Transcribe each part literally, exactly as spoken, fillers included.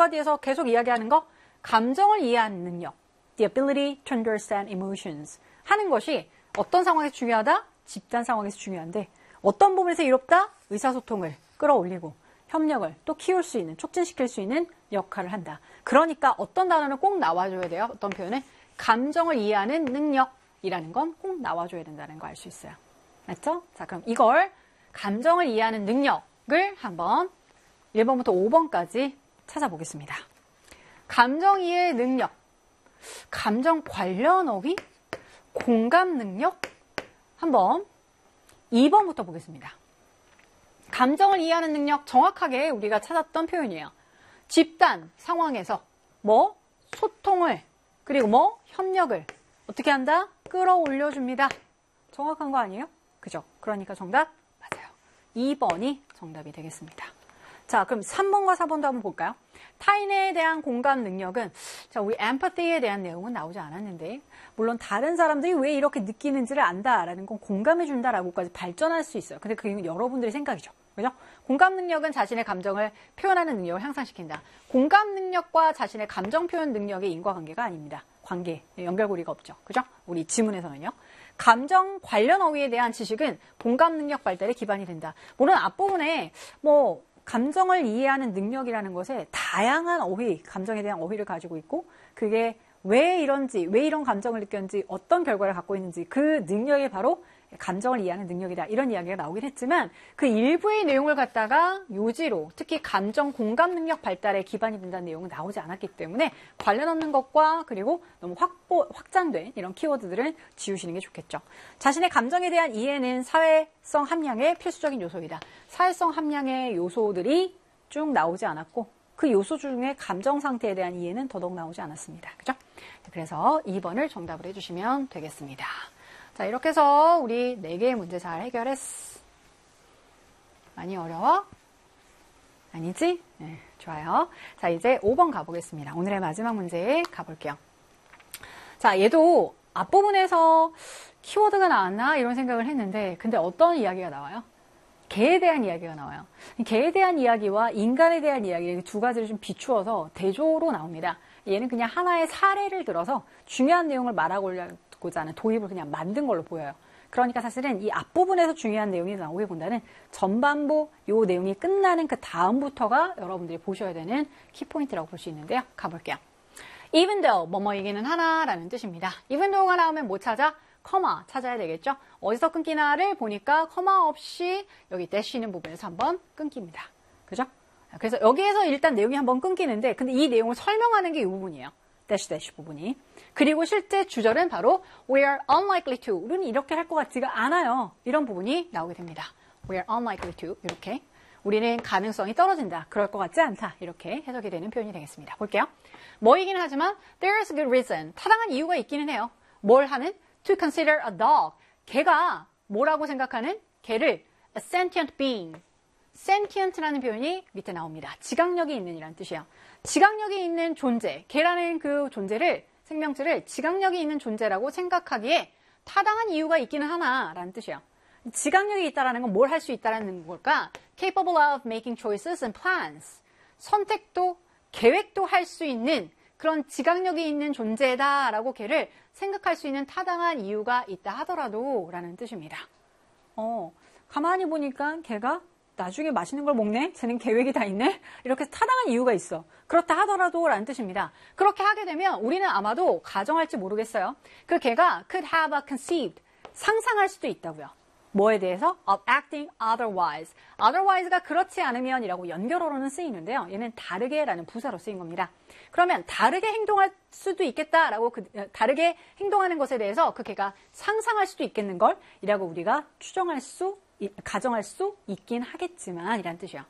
앞과 뒤에서 계속 이야기하는 거, 감정을 이해하는 능력, the ability to understand emotions 하는 것이 어떤 상황에서 중요하다? 집단 상황에서 중요한데 어떤 부분에서 이롭다? 의사소통을 끌어올리고 협력을 또 키울 수 있는, 촉진시킬 수 있는 역할을 한다. 그러니까 어떤 단어는 꼭 나와줘야 돼요. 어떤 표현은 감정을 이해하는 능력이라는 건 꼭 나와줘야 된다는 거 알 수 있어요. 맞죠? 자, 그럼 이걸 감정을 이해하는 능력을 한번 일 번부터 오 번까지 찾아보겠습니다. 감정 이해 능력, 감정 관련 어휘, 공감 능력 한번 이 번부터 보겠습니다. 감정을 이해하는 능력 정확하게 우리가 찾았던 표현이에요. 집단 상황에서 뭐 소통을 그리고 뭐 협력을 어떻게 한다? 끌어올려줍니다. 정확한 거 아니에요? 그죠? 그러니까 정답 맞아요. 이 번이 정답이 되겠습니다. 자, 그럼 삼 번과 사 번도 한번 볼까요? 타인에 대한 공감 능력은 자, 우리 empathy에 대한 내용은 나오지 않았는데 물론 다른 사람들이 왜 이렇게 느끼는지를 안다라는 건 공감해 준다라고까지 발전할 수 있어요. 근데 그게 여러분들의 생각이죠. 그죠? 공감 능력은 자신의 감정을 표현하는 능력을 향상시킨다. 공감 능력과 자신의 감정 표현 능력의 인과관계가 아닙니다. 관계, 연결고리가 없죠. 그죠? 우리 지문에서는요. 감정 관련 어휘에 대한 지식은 공감 능력 발달에 기반이 된다. 물론 앞부분에 뭐 감정을 이해하는 능력이라는 것에 다양한 어휘, 감정에 대한 어휘를 가지고 있고 그게 왜 이런지, 왜 이런 감정을 느꼈는지, 어떤 결과를 갖고 있는지 그 능력이 바로 감정을 이해하는 능력이다. 이런 이야기가 나오긴 했지만 그 일부의 내용을 갖다가 요지로 특히 감정 공감 능력 발달에 기반이 된다는 내용은 나오지 않았기 때문에 관련 없는 것과 그리고 너무 확보, 확장된 이런 키워드들은 지우시는 게 좋겠죠. 자신의 감정에 대한 이해는 사회성 함량의 필수적인 요소이다. 사회성 함량의 요소들이 쭉 나오지 않았고 그 요소 중에 감정 상태에 대한 이해는 더더욱 나오지 않았습니다. 그죠? 그래서 이 번을 정답을 해주시면 되겠습니다. 자, 이렇게 해서 우리 네 개의 문제 잘 해결했어. 많이 어려워? 아니지? 네, 좋아요. 자, 이제 오 번 가보겠습니다. 오늘의 마지막 문제 가볼게요. 자, 얘도 앞부분에서 키워드가 나왔나? 이런 생각을 했는데, 근데 어떤 이야기가 나와요? 개에 대한 이야기가 나와요. 개에 대한 이야기와 인간에 대한 이야기 두 가지를 좀 비추어서 대조로 나옵니다. 얘는 그냥 하나의 사례를 들어서 중요한 내용을 말하고자 하는 도입을 그냥 만든 걸로 보여요. 그러니까 사실은 이 앞부분에서 중요한 내용이 나오기보다는 전반부 요 내용이 끝나는 그 다음부터가 여러분들이 보셔야 되는 키포인트라고 볼 수 있는데요. 가볼게요. even though 뭐뭐이기는 하나라는 뜻입니다. even though가 나오면 뭐 찾아? 커마 찾아야 되겠죠? 어디서 끊기나를 보니까 커마 없이 여기 대시 있는 부분에서 한번 끊깁니다. 그죠? 그래서 여기에서 일단 내용이 한번 끊기는데 근데 이 내용을 설명하는 게 이 부분이에요. 대시 대시 부분이. 그리고 실제 주절은 바로 we are unlikely to. 우리는 이렇게 할 것 같지가 않아요. 이런 부분이 나오게 됩니다. we are unlikely to. 이렇게. 우리는 가능성이 떨어진다. 그럴 것 같지 않다. 이렇게 해석이 되는 표현이 되겠습니다. 볼게요. 뭐이기는 하지만 there is a good reason. 타당한 이유가 있기는 해요. 뭘 하는? to consider a dog. 개가 뭐라고 생각하는? 개를 a sentient being. sentient라는 표현이 밑에 나옵니다. 지각력이 있는 이란 뜻이에요. 지각력이 있는 존재, 개라는 그 존재를, 생명체를 지각력이 있는 존재라고 생각하기에 타당한 이유가 있기는 하나라는 뜻이에요. 지각력이 있다는 건 뭘 할 수 있다는 걸까? capable of making choices and plans. 선택도, 계획도 할 수 있는 그런 지각력이 있는 존재다라고 걔를 생각할 수 있는 타당한 이유가 있다 하더라도 라는 뜻입니다. 어, 가만히 보니까 걔가 나중에 맛있는 걸 먹네? 쟤는 계획이 다 있네? 이렇게 타당한 이유가 있어. 그렇다 하더라도 라는 뜻입니다. 그렇게 하게 되면 우리는 아마도 가정할지 모르겠어요. 그 걔가 could have a conceived. 상상할 수도 있다고요. 뭐에 대해서? of acting otherwise. otherwise가 그렇지 않으면 이라고 연결어로는 쓰이는데요. 얘는 다르게라는 부사로 쓰인 겁니다. 그러면 다르게 행동할 수도 있겠다라고 그, 다르게 행동하는 것에 대해서 그 걔가 상상할 수도 있겠는 걸 이라고 우리가 추정할 수 가정할 수 있긴 하겠지만 이란 뜻이야.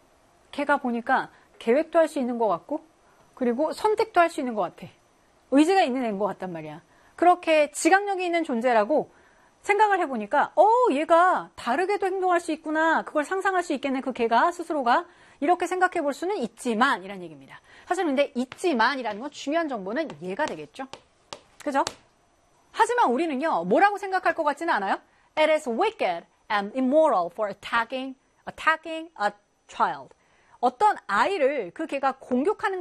걔가 보니까 계획도 할 수 있는 것 같고 그리고 선택도 할 수 있는 것 같아. 의지가 있는 애인 것 같단 말이야. 그렇게 지각력이 있는 존재라고 생각을 해보니까 어 얘가 다르게도 행동할 수 있구나. 그걸 상상할 수 있겠네. 그 걔가 스스로가 이렇게 생각해 볼 수는 있지만 이란 얘기입니다. 사실 근데 있지만 이라는 건 중요한 정보는 얘가 되겠죠. 그죠? 하지만 우리는요. 뭐라고 생각할 것 같지는 않아요? It is wicked and immoral for attacking, attacking a child. 어떤 아이를 그 걔가 공격하는